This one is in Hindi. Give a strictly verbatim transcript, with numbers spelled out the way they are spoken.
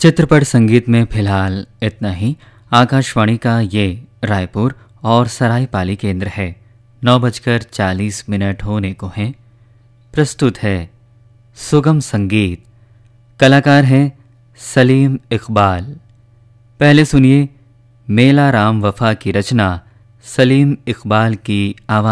चित्रपट संगीत में फिलहाल इतना ही। आकाशवाणी का ये रायपुर और सरायपाली केंद्र है। नौ बजकर चालीस मिनट होने को हैं। प्रस्तुत है सुगम संगीत। कलाकार हैं सलीम इकबाल। पहले सुनिए मेला राम वफा की रचना सलीम इकबाल की आवाज़